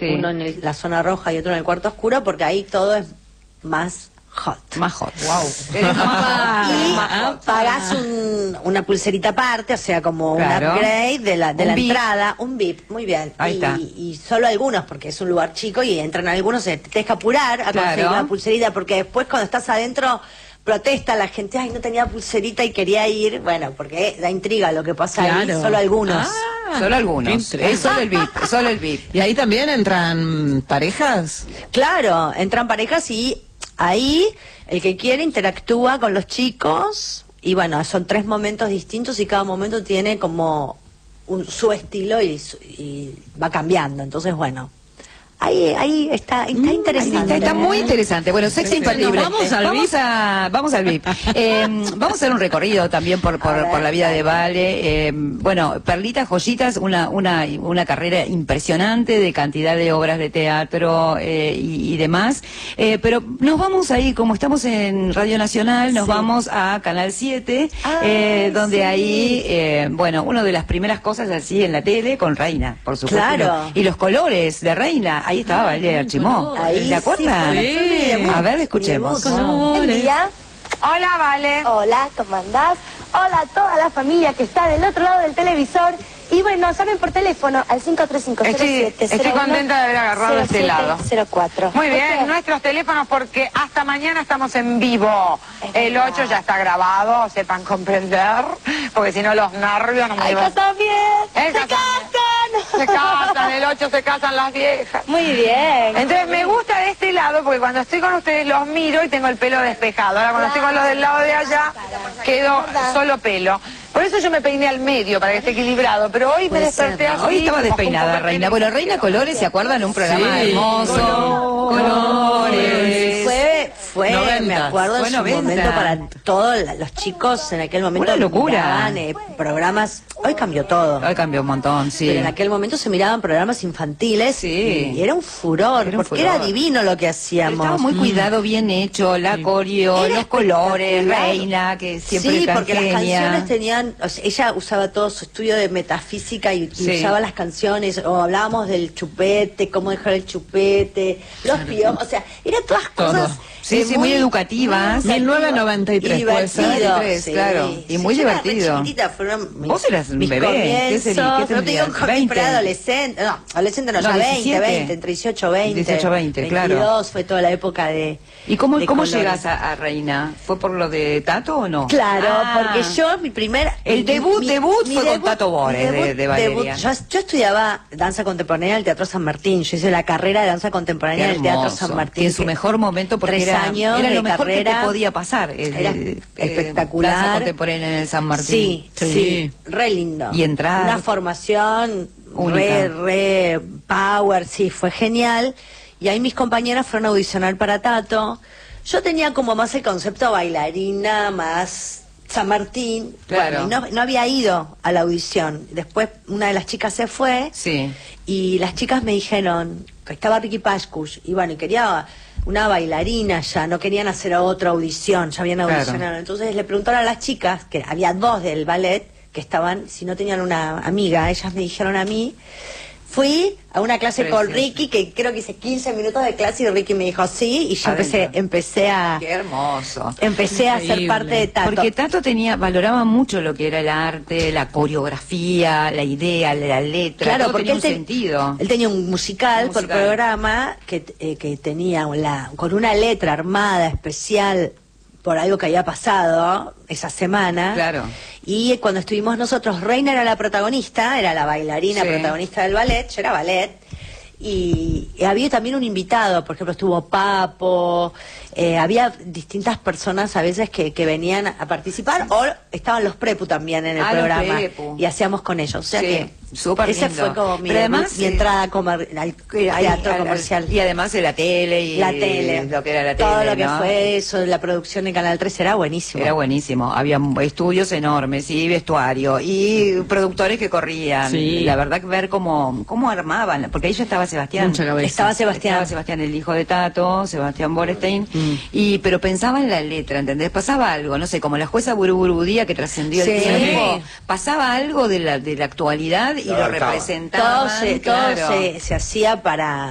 Sí. Uno en la zona roja y otro en el cuarto oscuro, porque ahí todo es más hot. Más hot. Wow. Y pagás una pulserita aparte, o sea, como Claro. un upgrade de la Un VIP. entrada, un VIP, muy bien. Ahí está. Y solo algunos, porque es un lugar chico y entran algunos, te tienes que apurar a conseguir Claro. una pulserita, porque después cuando estás adentro protesta la gente, ay, no tenía pulserita y quería ir, bueno, porque da intriga lo que pasa ahí, Claro. solo algunos. Solo algunos. Qué Es solo el VIP. Es solo el VIP. ¿Y ahí también entran parejas? Claro, entran parejas y ahí el que quiere interactúa con los chicos y bueno, son 3 momentos distintos y cada momento tiene como su estilo y va cambiando. Entonces, bueno, ahí está interesante. Está muy interesante. Bueno, sexo infalible. ¿Nos vamos al VIP? Vamos al VIP. Vamos a hacer un recorrido también por la vida de Vale. Bueno, Perlitas Joyitas, una carrera impresionante de cantidad de obras de teatro y demás. Pero nos vamos ahí, como estamos en Radio Nacional, nos vamos a Canal 7, donde sí. ahí, bueno, una de las primeras cosas así en la tele, con Reina, por supuesto. Claro. Y los colores de Reina. Ahí estaba Valeria Archimó. Ahí ¿Se acuerdan? sí, A ver, escuchemos. Buen día. Hola, Vale. Hola, ¿cómo andás? Hola a toda la familia que está del otro lado del televisor. Y bueno, llamen por teléfono al 53507. Estoy contenta de haber agarrado este lado. 04. Muy bien, nuestros teléfonos porque hasta mañana estamos en vivo. El 8 ya está grabado, sepan comprender, porque si no los nervios no me ¡Ay, iban. está bien! ¡Se casan! Se casan, el 8 se casan las viejas. Muy bien. Entonces me gusta de este lado porque cuando estoy con ustedes los miro y tengo el pelo despejado. Ahora cuando estoy con los del lado de allá quedo solo pelo. Por eso yo me peiné al medio, para que esté equilibrado. Pero hoy me desperté así. Hoy estaba como despeinada, con Reina. Bueno, Reina Colores, ¿se acuerdan? Un programa Sí. hermoso. Colores. Fue, me Noventas. acuerdo Fue en su 90. momento para todos los chicos en aquel momento. Una locura. Miraban, programas, hoy cambió todo. Hoy cambió un montón, sí. Pero en aquel momento se miraban programas infantiles Sí. y era un furor, Era un porque furor. era divino lo que Pero hacíamos. estaba muy cuidado, bien hecho, la coreo, Era los colores, espectacular. Reina, que siempre Sí, porque las cangenia. canciones tenían, o sea, ella usaba todo su estudio de metafísica y Sí. usaba las canciones, o hablábamos del chupete, cómo dejar el chupete, los piojos, o sea, eran todas cosas Sí, sí, muy educativas. 1993, y puede ser. divertido, 93, claro, y muy yo era re divertido. chiquitita, fueron Vos eras un mis bebé, ¿qué comienzos, sería? ¿Qué no te digo tendrías? con 20. preadolescente, no, adolescente no, No, ya 20, 17. 20, entre 18 20. 18, 20, claro. 22 fue toda la época de ¿Y cómo de cómo colores. llegas a Reina? ¿Fue por lo de Tato o no? Claro, Ah. porque yo mi primer... El debut fue con Tato Bores, mi de Valeria. Yo estudiaba danza contemporánea en el Teatro San Martín. Yo hice la carrera de danza contemporánea en el Teatro San Martín. Que en su mejor momento, porque 3 años era de lo mejor que te carrera. podía pasar. Era espectacular. Danza contemporánea en el San Martín. Sí, sí, re lindo. Y entrar. Una formación Única. re power, sí, fue genial. Y ahí mis compañeras fueron a audicionar para Tato. Yo tenía como más el concepto bailarina, más San Martín. Claro. Bueno, y no había ido a la audición. Después una de las chicas se fue. Sí. Y las chicas me dijeron que estaba Ricky Pascuch. Y bueno, y quería una bailarina ya, no querían hacer otra audición, ya habían Claro. audicionado. Entonces le preguntaron a las chicas, que había 2 del ballet, que estaban, si no tenían una amiga, ellas me dijeron a mí. Fui a una clase con Precioso. Ricky, que creo que hice 15 minutos de clase y Ricky me dijo sí, y yo Adentro. empecé a Qué hermoso. ser Increíble. parte de Tato. Porque Tato valoraba mucho lo que era el arte, la coreografía, la idea, la letra, Claro, todo porque tenía él, un sentido. él tenía un musical, por programa que tenía con una letra armada especial por algo que había pasado esa semana. Claro. Y cuando estuvimos nosotros, Reina era la protagonista, era la bailarina Sí. protagonista del ballet, yo era ballet. Y había también un invitado, por ejemplo, estuvo Papo, había distintas personas a veces que venían a participar, o estaban los Prepu también en el Los programa, Prepu. y hacíamos con ellos. O sea Sí, que súper ese lindo. fue como mi, Pero además, mi entrada al teatro comercial. Y además de la tele y La tele, lo que era la tele, todo lo que ¿no? fue eso, la producción de Canal 3 era buenísimo. Era buenísimo, había estudios enormes y vestuario y productores que corrían. Sí. La verdad que ver cómo armaban, porque ahí ya estaba Sebastián. Mucha cabeza. Estaba Sebastián. Estaba Sebastián, el hijo de Tato, Sebastián Borestein, pero pensaba en la letra, ¿entendés? Pasaba algo, no sé, como la jueza Burubudía que trascendió el Sí. tiempo, pasaba algo de la actualidad y lo Lo abarcaba. representaban. Todo claro. se hacía para